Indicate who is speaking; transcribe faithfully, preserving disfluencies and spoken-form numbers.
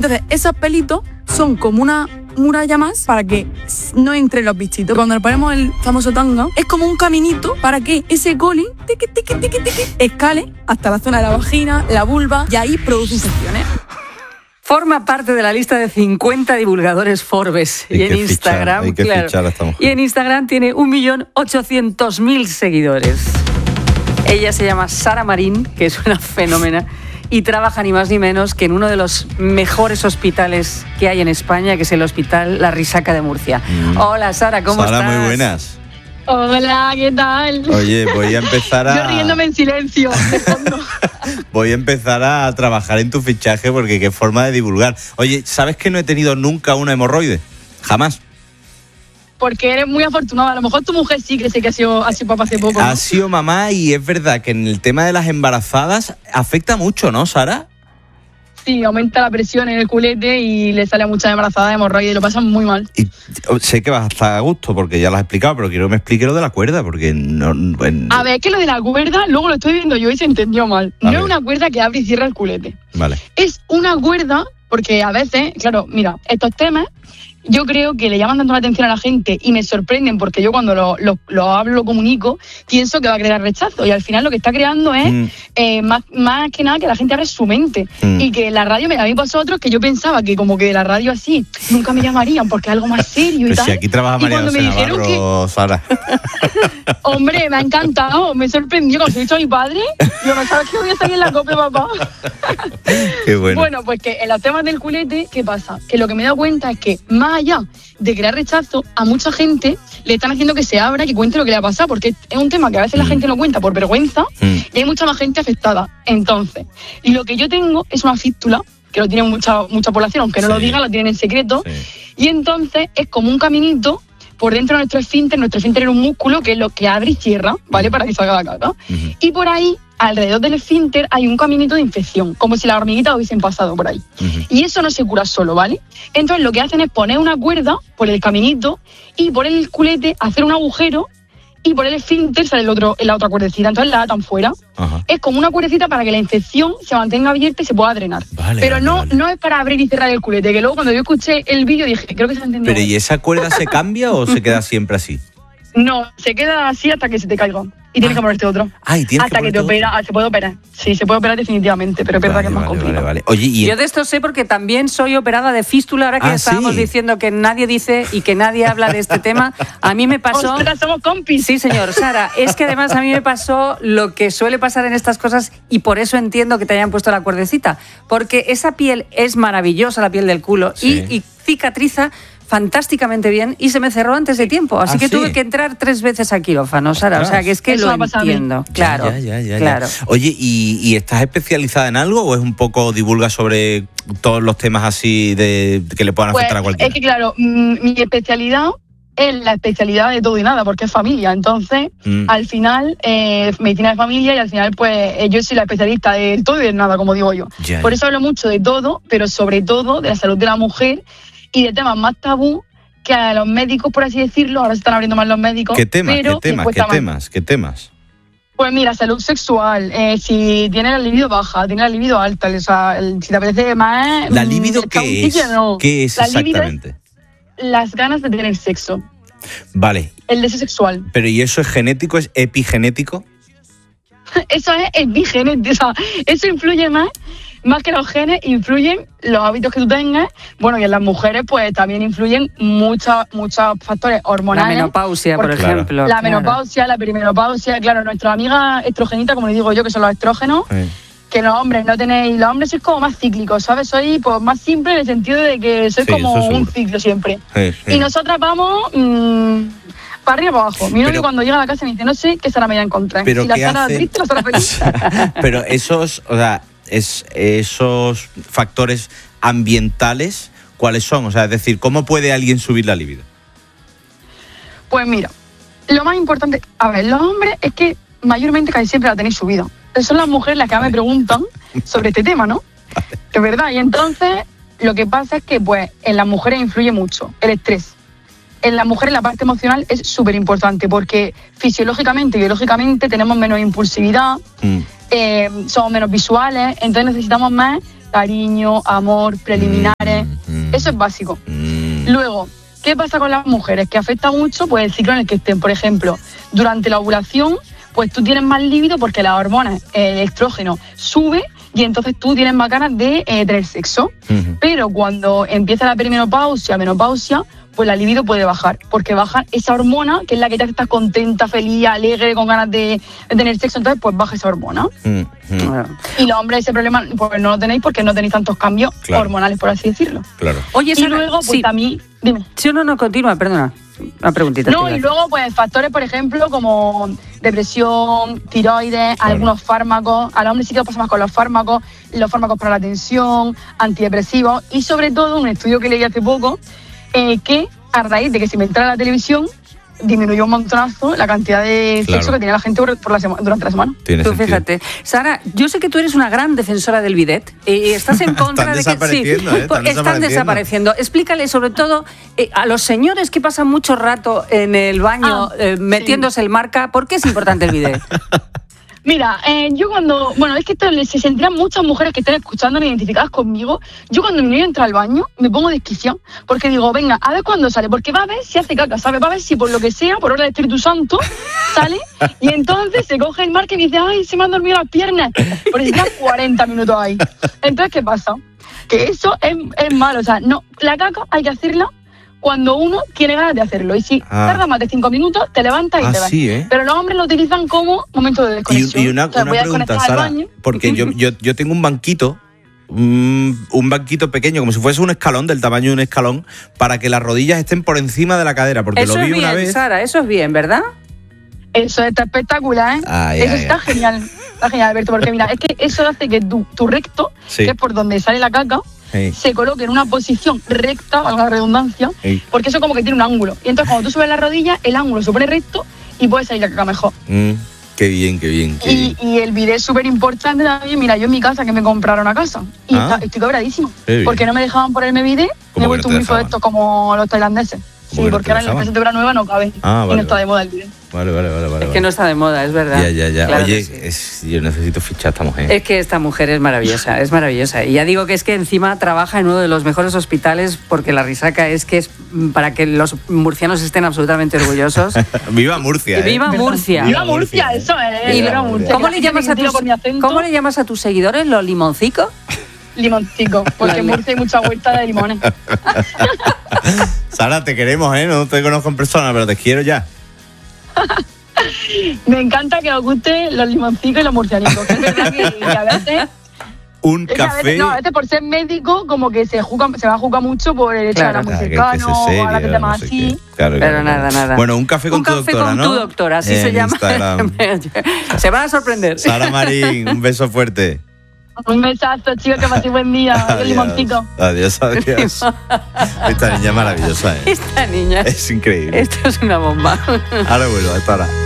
Speaker 1: Entonces, esos pelitos son como una muralla más para que no entren los bichitos. Cuando le ponemos el famoso tanga, es como un caminito para que ese colin tiqui, tiqui, tiqui, tiqui, escale hasta la zona de la vagina, la vulva, y ahí produce infecciones.
Speaker 2: Forma parte de la lista de cincuenta divulgadores Forbes.
Speaker 3: Hay
Speaker 2: y en Instagram,
Speaker 3: fichar, hay que
Speaker 2: claro.
Speaker 3: fichar a esta mujer.
Speaker 2: Y en Instagram tiene un millón ochocientos mil seguidores. Ella se llama Sara Marín, que es una fenómena, y trabaja ni más ni menos que en uno de los mejores hospitales que hay en España, que es el Hospital La Risaca de Murcia. Mm. Hola, Sara, ¿cómo
Speaker 3: Sara,
Speaker 2: estás?
Speaker 3: Sara, muy buenas.
Speaker 4: Hola, ¿qué tal?
Speaker 3: Oye, voy a empezar a...
Speaker 4: Yo riéndome en silencio, de fondo.
Speaker 3: Voy a empezar a trabajar en tu fichaje porque qué forma de divulgar. Oye, ¿sabes que no he tenido nunca una hemorroide? Jamás.
Speaker 4: Porque eres muy afortunada. A lo mejor tu mujer sí que sé que ha sido, ha sido papá hace poco, ¿no?
Speaker 3: Ha sido mamá y es verdad que en el tema de las embarazadas afecta mucho, ¿no, Sara?
Speaker 4: Sí, aumenta la presión en el culete y le sale a muchas embarazadas de hemorroides y lo pasan muy mal.
Speaker 3: Y sé que vas a estar a gusto porque ya lo has explicado, pero quiero que me explique lo de la cuerda porque no... Bueno...
Speaker 4: A ver, es que lo de la cuerda, luego lo estoy viendo yo y se entendió mal.
Speaker 3: A
Speaker 4: no
Speaker 3: ver.
Speaker 4: es una cuerda que abre y cierra el culete.
Speaker 3: Vale.
Speaker 4: Es una cuerda, porque a veces, claro, mira, estos temas yo creo que le llaman tanto la atención a la gente y me sorprenden porque yo cuando lo, lo, lo hablo, lo comunico, pienso que va a crear rechazo y al final lo que está creando es
Speaker 3: mm.
Speaker 4: eh, más, más que nada que la gente abre su mente mm. y que la radio, a mí vosotros, que yo pensaba que como que la radio así nunca me llamarían porque es algo más serio y
Speaker 3: pues
Speaker 4: tal.
Speaker 3: Si aquí trabaja María José Navarro, que... Sara.
Speaker 4: Hombre, me ha encantado, me sorprendió cuando se lo he dicho a mi padre. Yo no sabes que voy a estar en la copia, papá.
Speaker 3: Qué bueno.
Speaker 4: Bueno, pues que en los temas del culete, ¿qué pasa? Que lo que me he dado cuenta es que más allá de crear rechazo, a mucha gente le están haciendo que se abra, que cuente lo que le ha pasado, porque es un tema que a veces mm. la gente no cuenta por vergüenza mm. y hay mucha más gente afectada. Entonces, y lo que yo tengo es una fístula, que lo tiene mucha, mucha población, aunque no sí. lo digan, lo tienen en secreto, sí. y entonces es como un caminito por dentro de nuestro esfínter. Nuestro esfínter es un músculo que es lo que abre y cierra, ¿vale? Para que salga la caca. Uh-huh. Y por ahí, alrededor del esfínter, hay un caminito de infección, como si las hormiguitas hubiesen pasado por ahí. Uh-huh. Y eso no se cura solo, ¿vale? Entonces lo que hacen es poner una cuerda por el caminito y por el culete hacer un agujero y por el esfínter sale el otro, la otra cuerdecita. Entonces la atan fuera. Uh-huh. Es como una cuerdecita para que la infección se mantenga abierta y se pueda drenar.
Speaker 3: Vale,
Speaker 4: Pero
Speaker 3: vale,
Speaker 4: no,
Speaker 3: vale.
Speaker 4: no es para abrir y cerrar el culete, que luego cuando yo escuché el vídeo dije, creo que se ha entendido.
Speaker 3: Pero ¿y esa cuerda se cambia o se queda siempre así?
Speaker 4: No, se queda así hasta que se te caiga. Y tienes ah. que ponerte otro.
Speaker 3: Ah, ¿y tienes
Speaker 4: hasta
Speaker 3: que,
Speaker 4: que te opera. Ah, se puede operar. Sí, se puede operar definitivamente, pero es verdad
Speaker 3: vale,
Speaker 4: que es más
Speaker 3: vale,
Speaker 4: complicado.
Speaker 3: Vale, vale. Oye, ¿y
Speaker 2: yo de esto sé porque también soy operada de fístula, ahora que
Speaker 3: ah,
Speaker 2: estábamos
Speaker 3: ¿sí?
Speaker 2: diciendo que nadie dice y que nadie habla de este tema. A mí me pasó...
Speaker 4: ¡Ostras, somos compis!
Speaker 2: Sí, señor. Sara, es que además a mí me pasó lo que suele pasar en estas cosas y por eso entiendo que te hayan puesto la cuerdecita. Porque esa piel es maravillosa, la piel del culo,
Speaker 3: sí.
Speaker 2: y, y cicatriza fantásticamente bien y se me cerró antes de tiempo, así
Speaker 3: ¿Ah,
Speaker 2: que
Speaker 3: sí?
Speaker 2: tuve que entrar tres veces a quirófano, Sara,
Speaker 3: Ostras.
Speaker 2: o sea que es que
Speaker 4: Eso
Speaker 2: lo entiendo, claro,
Speaker 3: ya, ya, ya,
Speaker 2: claro.
Speaker 3: Ya. Oye, ¿y, ¿y estás especializada en algo o es un poco divulga sobre todos los temas así de que le puedan afectar
Speaker 4: pues,
Speaker 3: a cualquiera?
Speaker 4: Es que claro, mi especialidad es la especialidad de todo y nada, porque es familia, entonces mm. al final eh, medicina de familia y al final pues eh, yo soy la especialista de todo y de nada, como digo yo.
Speaker 3: Ya,
Speaker 4: Por
Speaker 3: ya.
Speaker 4: eso hablo mucho de todo, pero sobre todo de la salud de la mujer y de temas más tabú que a los médicos, por así decirlo, ahora se están abriendo más los médicos.
Speaker 3: ¿Qué temas?
Speaker 4: Pero
Speaker 3: ¿Qué temas? ¿Qué temas? ¿Qué temas?
Speaker 4: Pues mira, salud sexual, eh, si tienes la libido baja, tienes la libido alta, o sea, el, si te apetece más...
Speaker 3: ¿La libido qué es?
Speaker 4: No.
Speaker 3: ¿Qué es
Speaker 4: la
Speaker 3: exactamente?
Speaker 4: Es las ganas de tener sexo.
Speaker 3: Vale.
Speaker 4: El deseo sexual.
Speaker 3: ¿Pero y eso es genético? ¿Es epigenético?
Speaker 4: Eso es epigenético, o sea, eso influye más... Más que los genes, influyen los hábitos que tú tengas. Bueno, y en las mujeres, pues también influyen muchos muchos factores hormonales.
Speaker 2: La menopausia, por ejemplo.
Speaker 4: La
Speaker 2: claro.
Speaker 4: menopausia, la perimenopausia. Claro, nuestra amiga estrogenitas, como les digo yo, que son los estrógenos, sí. que los hombres no tenéis. Los hombres sois como más cíclicos, ¿sabes? Sois pues, más simples en el sentido de que sois
Speaker 3: sí,
Speaker 4: como un ciclo siempre.
Speaker 3: Sí, sí.
Speaker 4: Y nosotras vamos. Mmm, para arriba para abajo. Mi novio cuando llega a la casa me dice, no sé qué Sara me voy a encontrar.
Speaker 3: Pero
Speaker 4: si la
Speaker 3: ¿qué
Speaker 4: Sara
Speaker 3: hace?
Speaker 4: triste, la Sara feliz.
Speaker 3: Pero esos, o sea, es, esos factores ambientales, ¿cuáles son? O sea, es decir, ¿cómo puede alguien subir la libido?
Speaker 4: Pues mira, lo más importante, a ver, los hombres es que mayormente casi siempre la tenéis subida. Son las mujeres las que me preguntan sobre este tema, ¿no?
Speaker 3: Vale.
Speaker 4: Es verdad, y entonces lo que pasa es que pues en las mujeres influye mucho el estrés. En las mujeres la parte emocional es súper importante porque fisiológicamente y biológicamente tenemos menos impulsividad, mm. eh, somos menos visuales, entonces necesitamos más cariño, amor, preliminares.
Speaker 3: Mm, mm.
Speaker 4: Eso es básico.
Speaker 3: Mm.
Speaker 4: Luego, ¿qué pasa con las mujeres? Que afecta mucho pues el ciclo en el que estén. Por ejemplo, durante la ovulación, pues tú tienes más líbido porque las hormonas, el estrógeno, sube y entonces tú tienes más ganas de eh, tener sexo.
Speaker 3: Uh-huh.
Speaker 4: Pero cuando empieza la perimenopausia, menopausia, pues la libido puede bajar, porque baja esa hormona, que es la que te hace estar contenta, feliz, alegre, con ganas de, de tener sexo, entonces pues baja esa hormona.
Speaker 3: Uh-huh.
Speaker 2: Bueno.
Speaker 4: Y los hombres ese problema pues no lo tenéis porque no tenéis tantos cambios
Speaker 3: Claro.
Speaker 4: hormonales, por así decirlo.
Speaker 3: Claro.
Speaker 2: Oye,
Speaker 4: Y
Speaker 2: Sara,
Speaker 4: luego, pues
Speaker 2: sí.
Speaker 4: a mí, dime.
Speaker 2: Sí, no, no, continúa, perdona. Una preguntita.
Speaker 4: No,
Speaker 2: te iba
Speaker 4: y
Speaker 2: a
Speaker 4: luego, pues, factores, por ejemplo, como depresión, tiroides,
Speaker 3: Claro.
Speaker 4: algunos fármacos. A los hombres sí que pasa más con los fármacos, los fármacos para la tensión, antidepresivos. Y sobre todo, un estudio que leí hace poco, eh, que a raíz de que se inventara la televisión, disminuyó un montonazo la cantidad de
Speaker 3: Claro.
Speaker 4: sexo que tenía la gente por por la sema- durante la semana.
Speaker 3: Tiene
Speaker 2: Tú
Speaker 3: sentido.
Speaker 2: fíjate. Sara, yo sé que tú eres una gran defensora del bidet y estás en contra de que
Speaker 3: Están desapareciendo, ¿eh? Están
Speaker 2: están
Speaker 3: desapareciendo.
Speaker 2: desapareciendo. Explícale sobre todo eh, a los señores que pasan mucho rato en el baño
Speaker 4: Ah,
Speaker 2: eh, metiéndose el marca, ¿por qué es importante el bidet?
Speaker 4: Mira, eh, yo cuando, bueno, es que esto se sentirán muchas mujeres que estén escuchando identificadas conmigo. Yo cuando mi niño entra al baño me pongo desquiciada porque digo, venga, a ver cuándo sale, porque va a ver si hace caca, ¿sabes? Va a ver si por lo que sea, por obra del Espíritu Santo, sale y entonces se coge el marca y dice, ay, se me han dormido las piernas, porque está cuarenta minutos ahí. Entonces, ¿qué pasa? Que eso es, es malo, o sea, no, la caca hay que hacerla cuando uno tiene ganas de hacerlo. Y si
Speaker 3: Ah.
Speaker 4: tarda más de cinco minutos, te levantas y
Speaker 3: Ah,
Speaker 4: te vas.
Speaker 3: sí, ¿eh?
Speaker 4: Pero los hombres lo utilizan como momento de
Speaker 3: Y,
Speaker 4: desconexión.
Speaker 3: y una,
Speaker 4: O sea,
Speaker 3: una
Speaker 4: voy a
Speaker 3: pregunta,
Speaker 4: desconectar al
Speaker 3: Sara,
Speaker 4: baño.
Speaker 3: porque yo, yo, yo tengo un banquito, un, un banquito pequeño, como si fuese un escalón, del tamaño de un escalón, para que las rodillas estén por encima de la cadera, porque
Speaker 2: Eso
Speaker 3: lo vi
Speaker 2: es
Speaker 3: una
Speaker 2: bien,
Speaker 3: vez.
Speaker 2: Sara, eso es bien, ¿verdad?
Speaker 4: Eso está espectacular, ¿eh?
Speaker 3: Ay,
Speaker 4: eso
Speaker 3: ay,
Speaker 4: está
Speaker 3: ay.
Speaker 4: genial. Está genial, Alberto, porque mira, es que eso hace que tu, tu recto,
Speaker 3: Sí.
Speaker 4: que es por donde sale la caca,
Speaker 3: Sí.
Speaker 4: se coloque en una posición recta, valga la redundancia,
Speaker 3: Sí.
Speaker 4: porque eso como que tiene un ángulo. Y entonces cuando tú subes la rodilla, el ángulo se pone recto y puede salir la caca mejor.
Speaker 3: Mm, qué bien, qué bien, qué
Speaker 4: Y,
Speaker 3: bien.
Speaker 4: y el bidet es súper importante también. Mira, yo en mi casa que me compraron a casa y
Speaker 3: Ah.
Speaker 4: está- estoy cabradísima.
Speaker 3: Qué bien.
Speaker 4: Porque no me dejaban ponerme bidet,
Speaker 3: ¿Cómo
Speaker 4: me he
Speaker 3: que
Speaker 4: vuelto
Speaker 3: no te
Speaker 4: un grifo de
Speaker 3: dejaban?
Speaker 4: estos como los tailandeses. Sí,
Speaker 3: ¿Cómo que no
Speaker 4: porque
Speaker 3: te
Speaker 4: ahora en las
Speaker 3: dejaban?
Speaker 4: casas de obra nueva no caben.
Speaker 3: Ah,
Speaker 4: y
Speaker 3: vale,
Speaker 4: no está
Speaker 3: vale.
Speaker 4: de moda el bidet.
Speaker 3: Vale, vale, vale, vale.
Speaker 2: Es que no está de moda, es verdad.
Speaker 3: Ya, ya, ya.
Speaker 2: Claro
Speaker 3: Oye,
Speaker 2: que sí.
Speaker 3: es- yo necesito fichar a esta mujer.
Speaker 2: Es que esta mujer es maravillosa, es maravillosa. Y ya digo que es que encima trabaja en uno de los mejores hospitales porque la risaca es que es mm, para que los murcianos estén absolutamente orgullosos.
Speaker 3: Viva Murcia,
Speaker 2: Y
Speaker 3: ¿eh?
Speaker 2: viva Murcia.
Speaker 4: Viva Murcia, eso es.
Speaker 2: Y
Speaker 4: Viva
Speaker 2: lo-
Speaker 4: Murcia.
Speaker 2: ¿Cómo,
Speaker 4: Que
Speaker 2: le
Speaker 4: la
Speaker 2: llamas
Speaker 4: gente
Speaker 2: a
Speaker 4: me tira
Speaker 2: tus,
Speaker 4: por mi acento.
Speaker 2: ¿Cómo le llamas a tus seguidores? ¿Los limoncicos?
Speaker 4: Limoncico, porque en
Speaker 2: Vale.
Speaker 4: Murcia hay mucha vuelta de limones.
Speaker 3: Sara, te queremos, ¿eh? No te conozco en persona, pero te quiero ya.
Speaker 4: Me encanta que os gusten los limoncicos y los murcianicos. Que es verdad que, que a veces...
Speaker 3: Un
Speaker 4: es que a
Speaker 3: café.
Speaker 4: veces, no, a veces por ser médico como que se, juca, se va a jugar mucho por el hecho
Speaker 2: Claro.
Speaker 4: de muy
Speaker 3: Ah, que- que
Speaker 4: cercano
Speaker 3: se serio,
Speaker 4: o hablar de temas
Speaker 3: no sé
Speaker 4: así.
Speaker 3: qué. Claro,
Speaker 2: Pero
Speaker 3: claro,
Speaker 2: nada,
Speaker 3: claro.
Speaker 2: nada.
Speaker 3: Bueno, un café con
Speaker 2: un
Speaker 3: tu
Speaker 2: café
Speaker 3: doctora,
Speaker 2: con
Speaker 3: ¿no?
Speaker 2: tu doctora, así
Speaker 3: En
Speaker 2: se llama.
Speaker 3: Instagram.
Speaker 2: Se van a sorprender.
Speaker 3: Sara Marín, un beso fuerte.
Speaker 4: Un besazo, chicos, que paséis buen día. Adiós,
Speaker 3: Adiós,
Speaker 4: limoncico.
Speaker 3: adiós, adiós. Esta niña es maravillosa, ¿eh?
Speaker 2: Esta niña.
Speaker 3: Es increíble.
Speaker 2: Esto es una bomba.
Speaker 3: Ahora vuelvo, hasta ahora.